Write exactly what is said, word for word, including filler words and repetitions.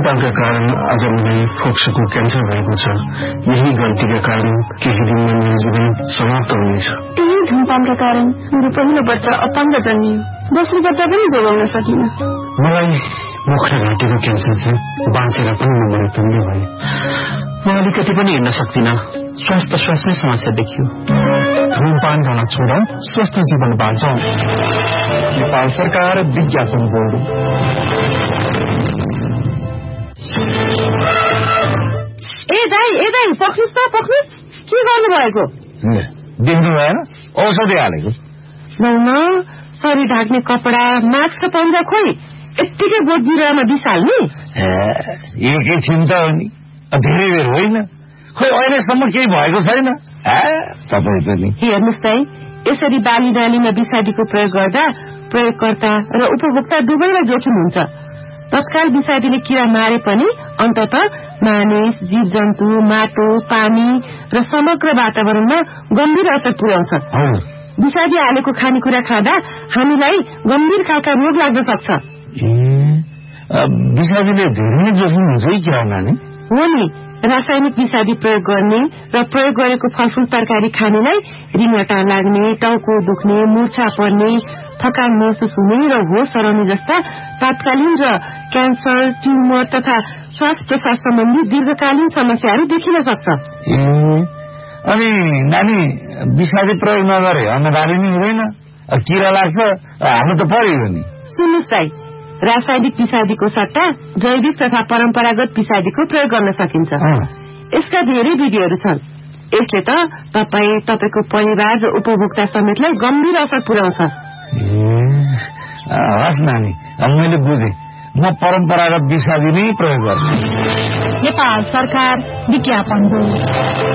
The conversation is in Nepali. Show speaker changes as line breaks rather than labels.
धूमपानका कारण आज मलाई फोक्सोको क्यान्सर भएको छ। यही गल्तीका कारण केही दिनमा मेरो जीवन समाप्त हुनेछ।
त्यही धूमपानका कारण मेरो पहिलो बच्चा अपाङ्ग जन्मियो। दोस्रो बच्चा पनि जोगाउन सकिन।
मलाई मुख र घाँटीको क्यान्सर छ। बाँचेर पनि नमरे पुण्य भयो।
म अलिकति पनि हिँड्न सक्दिन। श्वास प्रश्वासमै समस्या देखियो।
धूमपान गर्न छोडौं, स्वस्थ जीवन बाँचौं। नेपाल सरकार विज्ञापन बोर्ड।
ए दाई ए दाई पक्नुस् त पक्नुस्। के गर्नु भएको?
देख्नु भएन? औषधि हालेको।
न शरीर ढाक्ने कपडा, मास्क र पन्जा खोइ यत्तिकै बोट बिरुवामा बिसाल्ने?
एकैछिन त हो नि, धेरै बेर होइन। खोइ अहिलेसम्म केही भएको छैन। तपाईँ पनि
हेर्नुहोस् दाई, यसरी बाली नालीमा विषादीको प्रयोग गर्दा प्रयोगकर्ता र उपभोक्ता दुवैलाई जोखिम हुन्छ। तत्काल विषादीले किरा मारे पनि अन्तत मानिस, जीव जन्तु, माटो, पानी र समग्र वातावरणमा गम्भीर असर पुर्याउँछ। विषादी हालेको खानेकुरा खाँदा हामीलाई गम्भीर खालका रोग लाग्न सक्छ।
विषादीले धेरै जोखिम हुन्छ कि किरा नानी?
हो नि, रासायनिक विषादी प्रयोग गर्ने र प्रयोग गरेको फलफूल तरकारी खानेलाई रिङ्गटा लाग्ने, टाउको दुख्ने, मूर्छा पर्ने, थकान महसुस हुने र होस हराउने जस्ता तात्कालीन र क्यान्सर, ट्युमर तथा श्वास प्रश्वास सम्बन्धी दीर्घकालीन समस्याहरू देखिन सक्छ।
अनि नानी, विषादी प्रयोग नगरे अन्नबाली नै हुँदैन, किरा लाग्छ, हाल्नु त पर्यो नि।
सुन्नुहोस् दाइ, रासायनिक विषादीको सट्टा जैविक तथा परम्परागत विषादीको प्रयोग गर्न सकिन्छ। यसका धेरै विधिहरू छन्। यसले त तपाईँ, तपाईँको परिवार र उपभोक्ता समेतलाई गम्भीर असर पुर्याउँछ।
हस् नानी, मैले बुझेँ। म परम्परागत विषादी नै प्रयोग गर्छु।
नेपाल सरकार विज्ञापन बोर्ड।